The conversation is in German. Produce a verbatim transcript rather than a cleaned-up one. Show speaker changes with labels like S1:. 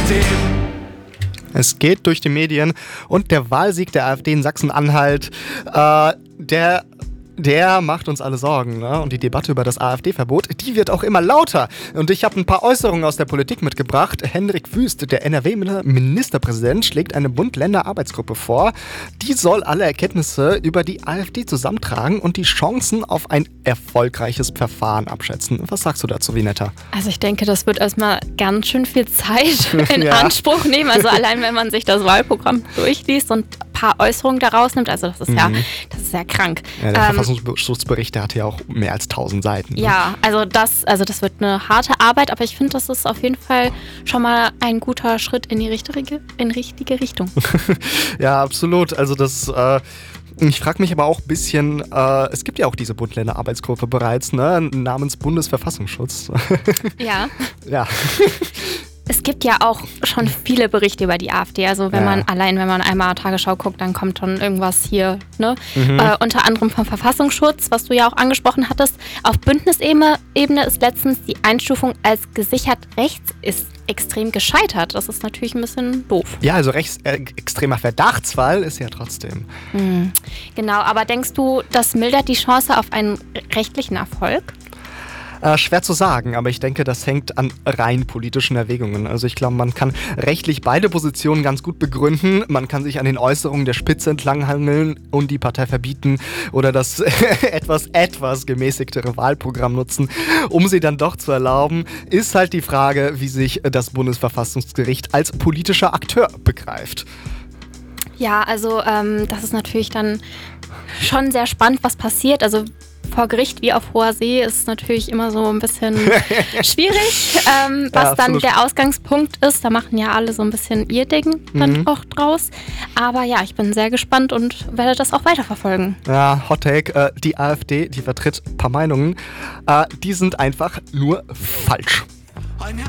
S1: System.
S2: Es geht durch die Medien und der Wahlsieg der AfD in Sachsen-Anhalt, äh, der... Der macht uns alle Sorgen, ne? Und die Debatte über das AfD-Verbot, die wird auch immer lauter. Und ich habe ein paar Äußerungen aus der Politik mitgebracht. Hendrik Wüst, der N R W-Ministerpräsident, schlägt eine Bund-Länder-Arbeitsgruppe vor. Die soll alle Erkenntnisse über die AfD zusammentragen und die Chancen auf ein erfolgreiches Verfahren abschätzen. Was sagst du dazu, Vinetta?
S3: Also ich denke, das wird erstmal ganz schön viel Zeit in
S2: Ja.
S3: Anspruch nehmen. Also allein, wenn man sich das Wahlprogramm durchliest und ein paar Äußerungen daraus nimmt, also das ist
S2: Mhm.
S3: ja, das ist ja krank.
S2: Ja, der
S3: Ähm,
S2: Verfassungsschutzbericht, der hat ja auch mehr als tausend Seiten. Ne?
S3: Ja, also das, also das wird eine harte Arbeit, aber ich finde, das ist auf jeden Fall schon mal ein guter Schritt in die richtige, in richtige Richtung.
S2: Ja, absolut. Also das... Äh Ich frage mich aber auch ein bisschen, äh, es gibt ja auch diese Bund-Länder-Arbeitsgruppe bereits, ne, namens Bundesverfassungsschutz.
S3: Ja.
S2: Ja.
S3: Es gibt ja auch schon viele Berichte über die AfD. Also wenn
S2: Ja.
S3: man allein, wenn man einmal Tagesschau guckt, dann kommt schon irgendwas hier, ne?
S2: Mhm.
S3: Äh, unter anderem vom Verfassungsschutz, was du ja auch angesprochen hattest. Auf Bündnisebene Ebene ist letztens die Einstufung als gesichert rechts ist extrem gescheitert. Das ist natürlich ein bisschen doof.
S2: Ja, also rechtsextremer Verdachtsfall ist ja trotzdem.
S3: Mhm. Genau, aber denkst du, das mildert die Chance auf einen rechtlichen Erfolg?
S2: Äh, schwer zu sagen, aber ich denke, das hängt an rein politischen Erwägungen. Also ich glaube, man kann rechtlich beide Positionen ganz gut begründen. Man kann sich an den Äußerungen der Spitze entlanghangeln und die Partei verbieten oder das etwas, etwas gemäßigtere Wahlprogramm nutzen, um sie dann doch zu erlauben. Ist halt die Frage, wie sich das Bundesverfassungsgericht als politischer Akteur begreift.
S3: Ja, also ähm, das ist natürlich dann schon sehr spannend, was passiert. Also vor Gericht wie auf hoher See ist natürlich immer so ein bisschen schwierig, ähm, was
S2: Ja,
S3: dann
S2: absolut.
S3: der Ausgangspunkt ist. Da machen ja alle so ein bisschen ihr Ding dann
S2: Mhm.
S3: auch draus. Aber ja, ich bin sehr gespannt und werde das auch weiterverfolgen.
S2: Ja, Hot Take, äh, die AfD, die vertritt ein paar Meinungen, äh, die sind einfach nur falsch.